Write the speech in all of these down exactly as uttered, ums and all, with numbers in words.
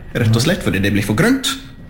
rett og slett fordi det blir for grønt.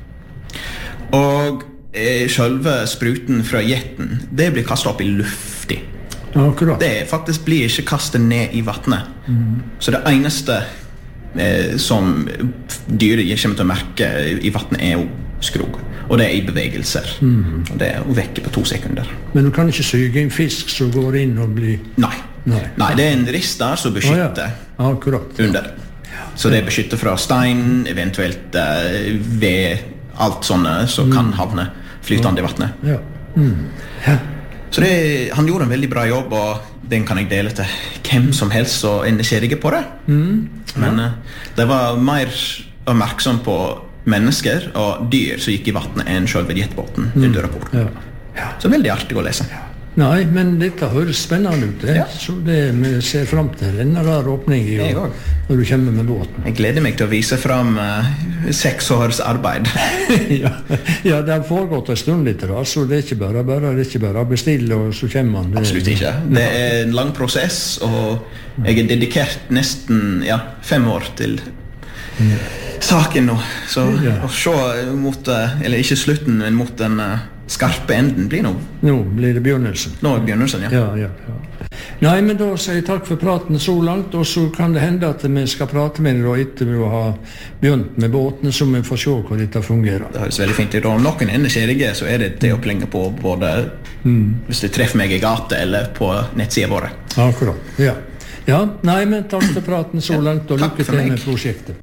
Og eh, selve spruten fra jetten, det blir kastet opp i luftig. Akkurat. Det faktisk blir ikke kastet ned i vattnet. Mm. Så det eneste eh, som dyret kommer til å merke i vattnet er jo skrog. Og det er i bevegelser. Mm. Og det er jo vekke på to sekunder. Men du kan ikke syge en fisk som går inn og blir... Nei. Nei. Nei, det er en rist der som beskytter oh, ja. Akkurat. under. Så det beskytter fra stein, eventuelt eh, ved alt sånne som mm. kan havne flytende i vattnet. Ja. Mm. Ja. Så det, han gjorde en veldig bra jobb, og den kan jeg dele til hvem som helst som er nysgjerrig på det. Mm. Ja. Men eh, det var mer oppmerksom på mennesker og dyr som gikk i vattnet enn selve jetbåten mm. under rapporten. Ja. Ja. Så veldig artig å lese. Ja. Nei, men dette høres spennende ut. Ja. Så det vi ser frem til en rar åpning i år, når du kommer med båten. Jeg gleder meg til å vise frem uh, seks års arbeid. ja. ja, det har foregått en stund litt, da, så det er ikke bare, bare, det er ikke bare å bestille, og så kommer man. Det, Absolutt ikke. Det er en lang prosess, og jeg er dedikert nesten ja, fem år til ja. saken nå. Så ja. å se mot, eller ikke slutten, men mot den uh, skarpe enden blir nå. Nå blir det begynnelsen. Nå er begynnelsen, ja. Ja, ja, ja. Nei, men da sier jeg takk for praten så langt, og så kan det hende at vi skal prate med deg etter vi har begynt med båtene, så vi får se hvordan dette fungerer. Det høres veldig fint ut. Om noen ender kjedige, så er det det å plenge på både mm. hvis det treffer meg i gata eller på nettsiden våre. Akkurat, ja. Ja, nei, men takk for praten så langt, og lykke til med prosjektet.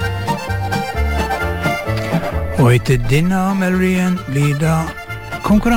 Og etter denne melodien blir det konkurranse.